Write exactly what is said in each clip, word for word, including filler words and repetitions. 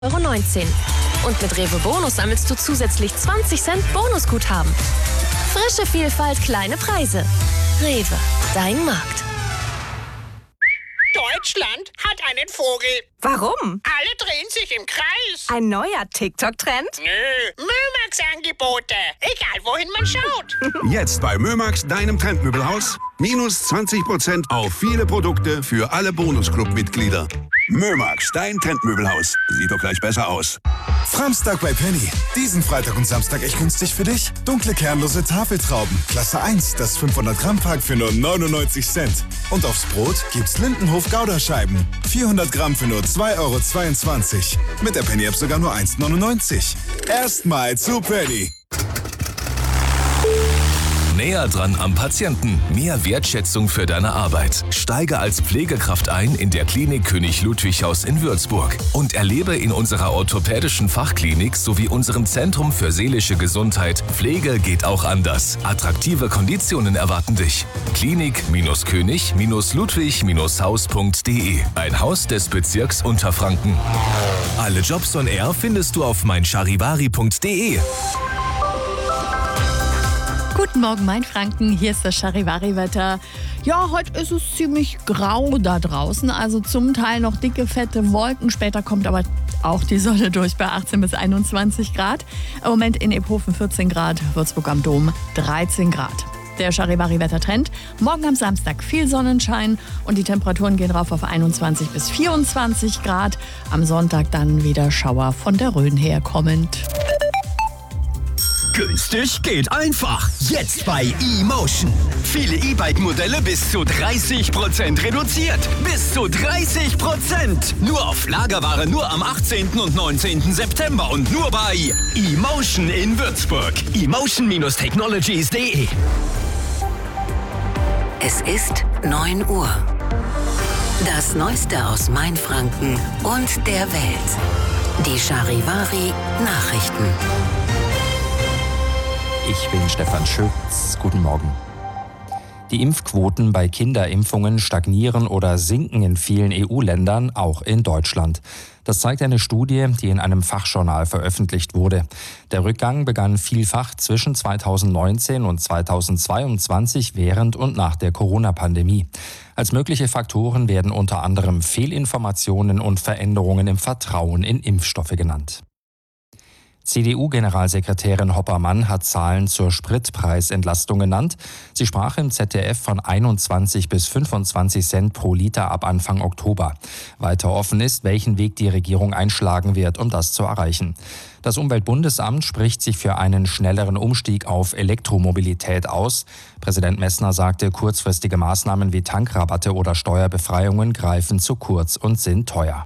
Euro neunzehn. Und mit Rewe Bonus sammelst du zusätzlich zwanzig Cent Bonusguthaben. Frische Vielfalt, kleine Preise. Rewe, dein Markt. Deutschland hat einen Vogel. Warum? Alle drehen sich im Kreis. Ein neuer TikTok-Trend? Nö, Mömax-Angebote. Egal, wohin man schaut. Jetzt bei Mömax, deinem Trendmöbelhaus. Minus zwanzig Prozent auf viele Produkte für alle Bonusclub-Mitglieder. Mömax, dein Trendmöbelhaus. Sieht doch gleich besser aus. Framstag bei Penny. Diesen Freitag und Samstag echt günstig für dich. Dunkle kernlose Tafeltrauben. Klasse eins, das fünfhundert Gramm Pack für nur neunundneunzig Cent. Und aufs Brot gibt's Lindenhof Gouda-Scheiben. vierhundert Gramm für nur zwei Euro zweiundzwanzig. Mit der Penny-App sogar nur eins neunundneunzig. Erstmal zu Penny. Näher dran am Patienten. Mehr Wertschätzung für deine Arbeit. Steige als Pflegekraft ein in der Klinik König Ludwig Haus in Würzburg und erlebe in unserer orthopädischen Fachklinik sowie unserem Zentrum für seelische Gesundheit Pflege geht auch anders. Attraktive Konditionen erwarten dich. Klinik-König-Ludwig-Haus punkt de. Ein Haus des Bezirks Unterfranken. Alle Jobs on Air findest du auf mein charivari punkt de. Guten Morgen, Mainfranken. Hier ist das Charivari-Wetter. Ja, heute ist es ziemlich grau da draußen. Also zum Teil noch dicke, fette Wolken. Später kommt aber auch die Sonne durch bei achtzehn bis einundzwanzig Grad. Im Moment in Ephofen vierzehn Grad, Würzburg am Dom dreizehn Grad. Der Charivari-Wettertrend. Morgen am Samstag viel Sonnenschein und die Temperaturen gehen rauf auf einundzwanzig bis vierundzwanzig Grad. Am Sonntag dann wieder Schauer von der Rhön her kommend. Günstig geht einfach. Jetzt bei eMotion. Viele E-Bike-Modelle bis zu dreißig Prozent reduziert. Bis zu dreißig Prozent. Nur auf Lagerware nur am achtzehnten und neunzehnten September und nur bei eMotion in Würzburg. emotion Technologies punkt de. Es ist neun Uhr. Das Neueste aus Mainfranken und der Welt. Die Charivari Nachrichten. Ich bin Stefan Schütz. Guten Morgen. Die Impfquoten bei Kinderimpfungen stagnieren oder sinken in vielen E U-Ländern, auch in Deutschland. Das zeigt eine Studie, die in einem Fachjournal veröffentlicht wurde. Der Rückgang begann vielfach zwischen zweitausendneunzehn und zweitausendzweiundzwanzig während und nach der Corona-Pandemie. Als mögliche Faktoren werden unter anderem Fehlinformationen und Veränderungen im Vertrauen in Impfstoffe genannt. C D U-Generalsekretärin Hoppermann hat Zahlen zur Spritpreisentlastung genannt. Sie sprach im Z D F von einundzwanzig bis fünfundzwanzig Cent pro Liter ab Anfang Oktober. Weiter offen ist, welchen Weg die Regierung einschlagen wird, um das zu erreichen. Das Umweltbundesamt spricht sich für einen schnelleren Umstieg auf Elektromobilität aus. Präsident Messner sagte, kurzfristige Maßnahmen wie Tankrabatte oder Steuerbefreiungen greifen zu kurz und sind teuer.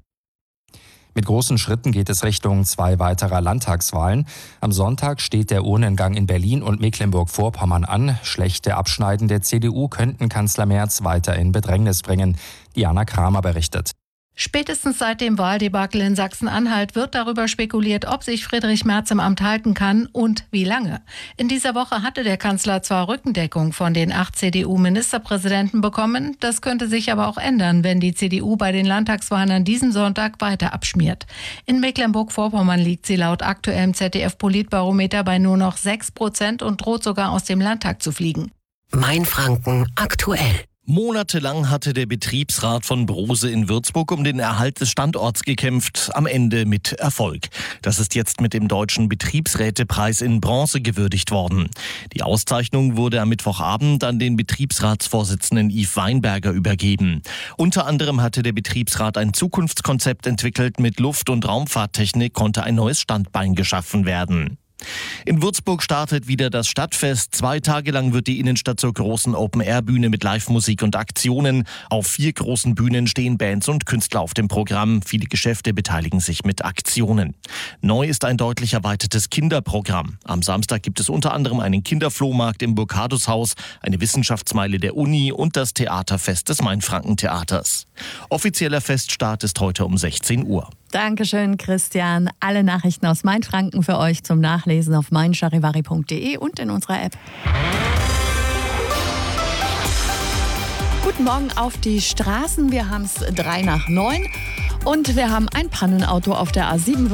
Mit großen Schritten geht es Richtung zwei weiterer Landtagswahlen. Am Sonntag steht der Urnengang in Berlin und Mecklenburg-Vorpommern an. Schlechte Abschneiden der C D U könnten Kanzler Merz weiter in Bedrängnis bringen. Diana Kramer berichtet. Spätestens seit dem Wahldebakel in Sachsen-Anhalt wird darüber spekuliert, ob sich Friedrich Merz im Amt halten kann und wie lange. In dieser Woche hatte der Kanzler zwar Rückendeckung von den acht C D U-Ministerpräsidenten bekommen, das könnte sich aber auch ändern, wenn die C D U bei den Landtagswahlen an diesem Sonntag weiter abschmiert. In Mecklenburg-Vorpommern liegt sie laut aktuellem Z D F-Politbarometer bei nur noch sechs Prozent und droht sogar aus dem Landtag zu fliegen. Mainfranken aktuell. Monatelang hatte der Betriebsrat von Brose in Würzburg um den Erhalt des Standorts gekämpft, am Ende mit Erfolg. Das ist jetzt mit dem Deutschen Betriebsrätepreis in Bronze gewürdigt worden. Die Auszeichnung wurde am Mittwochabend an den Betriebsratsvorsitzenden Yves Weinberger übergeben. Unter anderem hatte der Betriebsrat ein Zukunftskonzept entwickelt. Mit Luft- und Raumfahrttechnik konnte ein neues Standbein geschaffen werden. In Würzburg startet wieder das Stadtfest. Zwei Tage lang wird die Innenstadt zur großen Open-Air-Bühne mit Live-Musik und Aktionen. Auf vier großen Bühnen stehen Bands und Künstler auf dem Programm. Viele Geschäfte beteiligen sich mit Aktionen. Neu ist ein deutlich erweitertes Kinderprogramm. Am Samstag gibt es unter anderem einen Kinderflohmarkt im Burkhardus-Haus, eine Wissenschaftsmeile der Uni und das Theaterfest des Mainfranken-Theaters. Offizieller Feststart ist heute um sechzehn Uhr. Dankeschön, Christian. Alle Nachrichten aus Mainfranken für euch zum Nachlesen auf mein charivari punkt de und in unserer App. Guten Morgen auf die Straßen. Wir haben es drei nach neun. Und wir haben ein Pannenauto auf der A sieben